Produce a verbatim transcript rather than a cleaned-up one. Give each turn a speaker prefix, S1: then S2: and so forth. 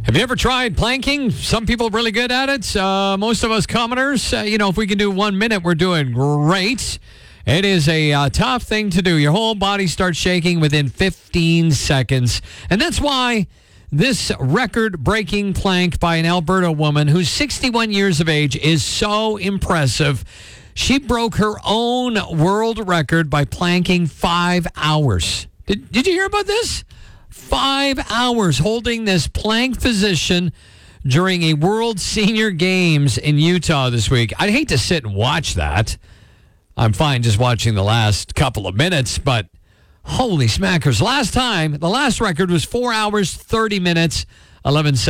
S1: Have you ever tried planking? Some people are really good at it. Uh, most of us commoners, uh, you know, if we can do one minute, we're doing great. It is a uh, tough thing to do. Your whole body starts shaking within fifteen seconds. And that's why this record-breaking plank by an Alberta woman who's sixty-one years of age is so impressive. She broke her own world record by planking five hours. Did, did you hear about this? Five hours holding this plank position during a World Senior Games in Utah this week. I'd hate to sit and watch that. I'm fine just watching the last couple of minutes, but holy smackers. Last time, the last record was four hours, thirty minutes, eleven seconds.